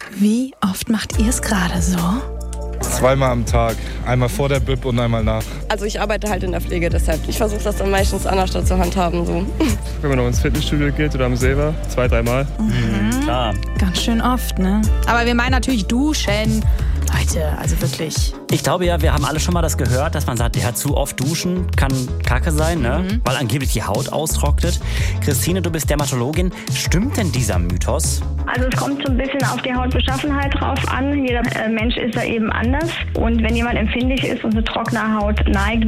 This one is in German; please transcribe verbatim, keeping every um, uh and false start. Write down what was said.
Wie oft macht ihr es gerade so? Zweimal am Tag. Einmal vor der B I P und einmal nach. Also ich arbeite halt in der Pflege, deshalb. Ich versuche das dann meistens anders zu handhaben. So. Wenn man noch ins Fitnessstudio geht oder am See war, zwei, dreimal. Mhm. Klar. Ganz schön oft, ne? Aber wir meinen natürlich duschen. Leute, also wirklich. Ich glaube ja, wir haben alle schon mal das gehört, dass man sagt, ja, zu oft duschen kann Kacke sein, ne? Mhm. Weil angeblich die Haut austrocknet. Christine, du bist Dermatologin. Stimmt denn dieser Mythos? Also es kommt so ein bisschen auf die Hautbeschaffenheit drauf an. Jeder äh, Mensch ist da eben anders. Und wenn jemand empfindlich ist und eine trockene Haut neigt,